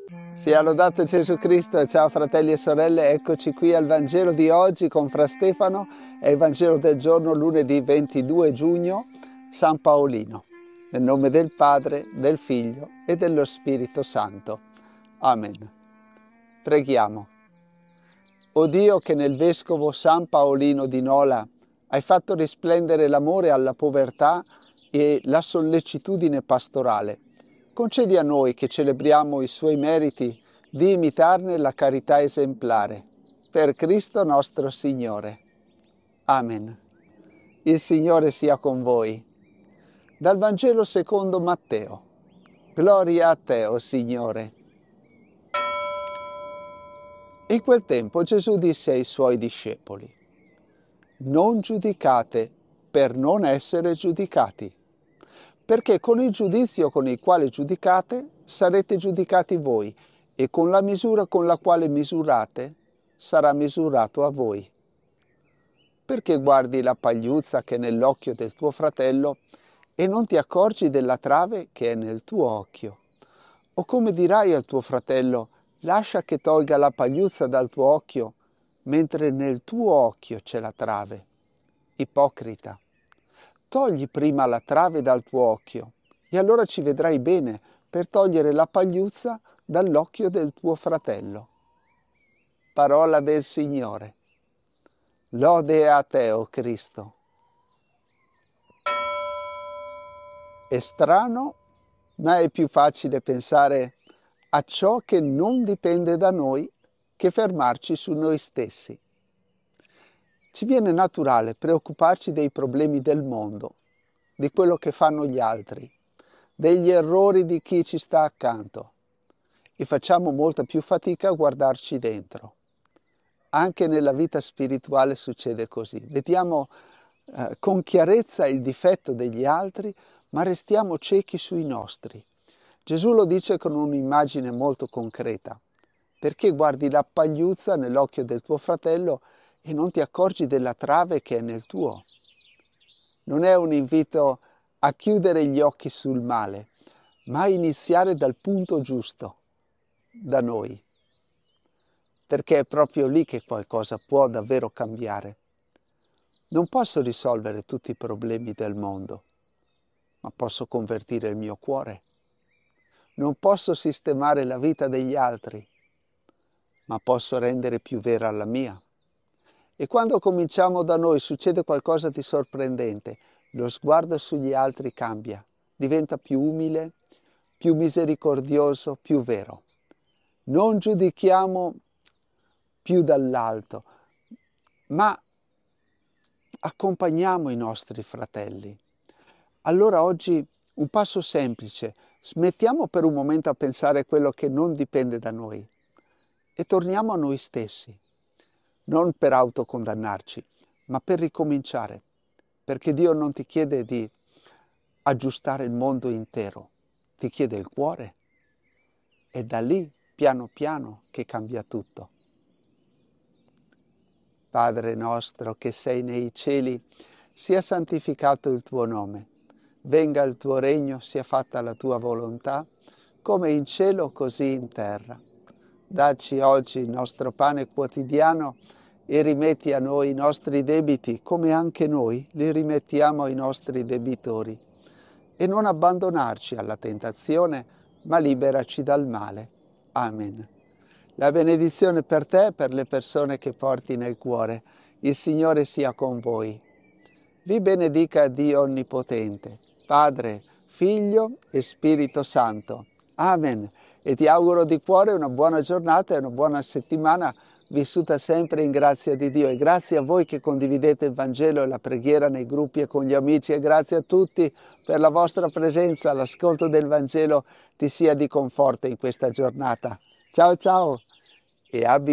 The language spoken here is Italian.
Sia lodato Gesù Cristo. Ciao fratelli e sorelle, eccoci qui al Vangelo di oggi con Fra Stefano. È il Vangelo del giorno lunedì 22 giugno, San Paolino. Nel nome del Padre, del Figlio e dello Spirito Santo. Amen. Preghiamo. O Dio, che nel Vescovo San Paolino di Nola hai fatto risplendere l'amore alla povertà e la sollecitudine pastorale, concedi a noi che celebriamo i suoi meriti di imitarne la carità esemplare. Per Cristo nostro Signore. Amen. Il Signore sia con voi. Dal Vangelo secondo Matteo. Gloria a te, o Signore. In quel tempo Gesù disse ai suoi discepoli: non giudicate per non essere giudicati, perché con il giudizio con il quale giudicate sarete giudicati voi, e con la misura con la quale misurate sarà misurato a voi. Perché guardi la pagliuzza che è nell'occhio del tuo fratello e non ti accorgi della trave che è nel tuo occhio? O come dirai al tuo fratello: lascia che tolga la pagliuzza dal tuo occhio, mentre nel tuo occhio c'è la trave? Ipocrita, togli prima la trave dal tuo occhio, e allora ci vedrai bene per togliere la pagliuzza dall'occhio del tuo fratello. Parola del Signore. Lode a te, o Cristo. È strano, ma è più facile pensare a ciò che non dipende da noi che fermarci su noi stessi. Ci viene naturale preoccuparci dei problemi del mondo, di quello che fanno gli altri, degli errori di chi ci sta accanto, e facciamo molta più fatica a guardarci dentro. Anche nella vita spirituale succede così. Vediamo con chiarezza il difetto degli altri, ma restiamo ciechi sui nostri. Gesù lo dice con un'immagine molto concreta. Perché guardi la pagliuzza nell'occhio del tuo fratello e non ti accorgi della trave che è nel tuo? Non è un invito a chiudere gli occhi sul male, ma a iniziare dal punto giusto, da noi. Perché è proprio lì che qualcosa può davvero cambiare. Non posso risolvere tutti i problemi del mondo, ma posso convertire il mio cuore. Non posso sistemare la vita degli altri, ma posso rendere più vera la mia. E quando cominciamo da noi succede qualcosa di sorprendente. Lo sguardo sugli altri cambia, diventa più umile, più misericordioso, più vero. Non giudichiamo più dall'alto, ma accompagniamo i nostri fratelli. Allora oggi un passo semplice: smettiamo per un momento a pensare a quello che non dipende da noi e torniamo a noi stessi, non per autocondannarci, ma per ricominciare, perché Dio non ti chiede di aggiustare il mondo intero, ti chiede il cuore. È da lì, piano piano, che cambia tutto. Padre nostro che sei nei cieli, sia santificato il tuo nome. Venga il tuo regno, sia fatta la tua volontà, come in cielo così in terra. Dacci oggi il nostro pane quotidiano e rimetti a noi i nostri debiti, come anche noi li rimettiamo ai nostri debitori. E non abbandonarci alla tentazione, ma liberaci dal male. Amen. La benedizione per te e per le persone che porti nel cuore. Il Signore sia con voi. Vi benedica Dio Onnipotente, Padre, Figlio e Spirito Santo. Amen. E ti auguro di cuore una buona giornata e una buona settimana vissuta sempre in grazia di Dio. E grazie a voi che condividete il Vangelo e la preghiera nei gruppi e con gli amici. E grazie a tutti per la vostra presenza. L'ascolto del Vangelo ti sia di conforto in questa giornata. Ciao ciao e abbi